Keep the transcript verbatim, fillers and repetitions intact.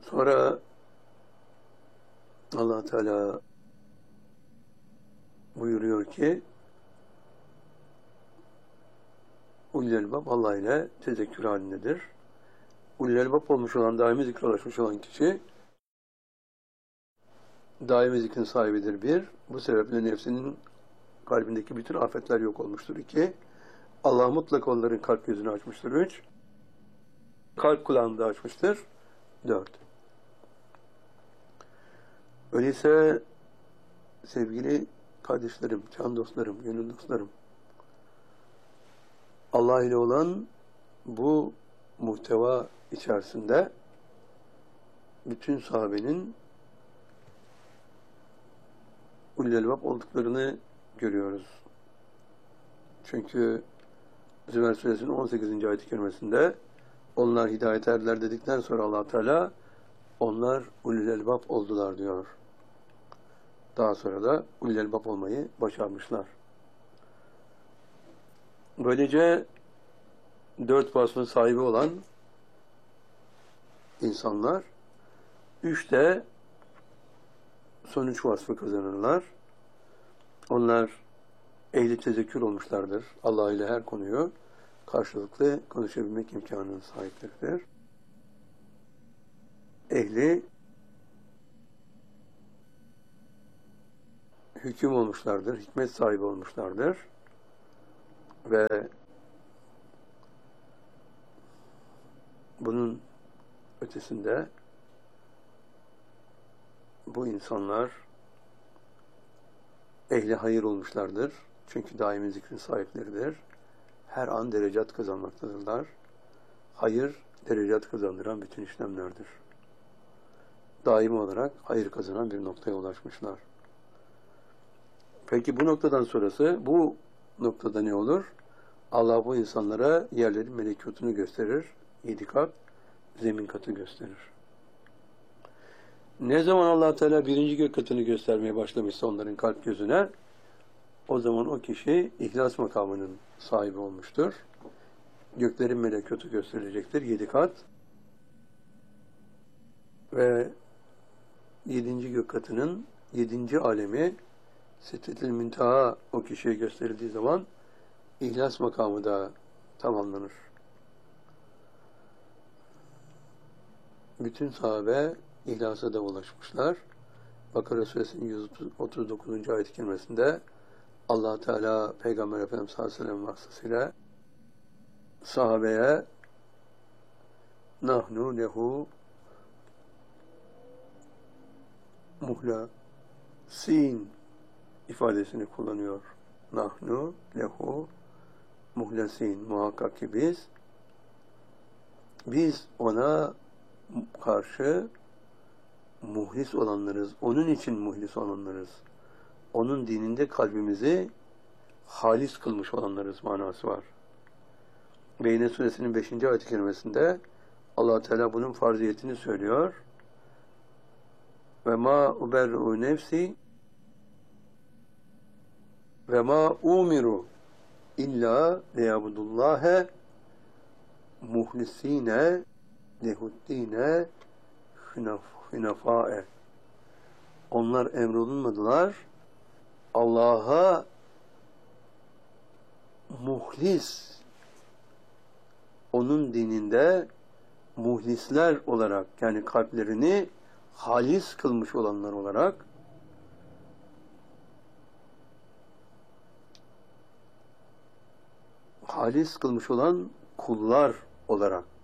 Sonra Allah Teala buyuruyor ki Ulul Elbab Allah ile tezekkür halindedir. Ulul Elbab olmuş olan, daimi zikre ulaşmış olan kişi daimi zikrin sahibidir bir. Bu sebeple nefsinin kalbindeki bütün afetler yok olmuştur. İki, Allah mutlak onların kalp gözünü açmıştır. Üç, kalp kulağını da açmıştır. Dört. Öyleyse sevgili kardeşlerim, can dostlarım, gönül dostlarım, Allah ile olan bu muhteva içerisinde bütün sahabenin Ulul Elbab olduklarını görüyoruz. Çünkü Zümer Suresinin on sekizinci ayet-i kerimesinde onlar hidayet erdiler dedikten sonra Allah Teala onlar Ulul Elbab oldular diyor. Daha sonra da Ulul Elbab olmayı başarmışlar. Böylece dört vasfın sahibi olan insanlar üçte son üç vasfı kazanırlar. Onlar ehli tezekkür olmuşlardır. Allah ile her konuyu karşılıklı konuşabilmek imkanının sahipleridir. Ehli hüküm olmuşlardır, hikmet sahibi olmuşlardır ve bunun ötesinde bu insanlar ehli hayır olmuşlardır. Çünkü daimi zikrin sahipleridir. Her an derecat kazanmaktadırlar. Hayır, derecat kazandıran bütün işlemlerdir. Daimi olarak hayır kazanan bir noktaya ulaşmışlar. Peki bu noktadan sonrası, bu noktada ne olur? Allah bu insanlara yerlerin melekutunu gösterir. Yedi kat, zemin katı gösterir. Ne zaman Allah Teala birinci gök katını göstermeye başlamışsa onların kalp gözüne, o zaman o kişi ihlas makamının sahibi olmuştur. Göklerin melekutu gösterilecektir, yedi kat. Ve yedinci gök katının yedinci alemi Sidretil Münteha o kişiye gösterildiği zaman ihlas makamı da tamamlanır. Bütün sahabe İhlasa da ulaşmışlar. Bakara Suresinin yüz otuz dokuzuncu ayet-i kerimesinde Allah Teala Peygamber Efendimiz sallallahu aleyhi ve sellem vasıtasıyla sahabeye nahnu lehu muhlasin ifadesini kullanıyor. Nahnu lehu muhlasin. Muhakkak ki biz biz ona karşı muhlis olanlarız. Onun için muhlis olanlarız. Onun dininde kalbimizi halis kılmış olanlarız manası var. Beyne Suresinin beşinci ayet-i kerimesinde Allah Teala bunun farziyetini söylüyor. Ve ma uberru nefsi ve ma umiru illa liyabudullâhe muhlisîne lehuddîne hünefâe. Onlar emrolunmadılar. Allah'a muhlis, onun dininde muhlisler olarak, yani kalplerini halis kılmış olanlar olarak halis kılmış olan kullar olarak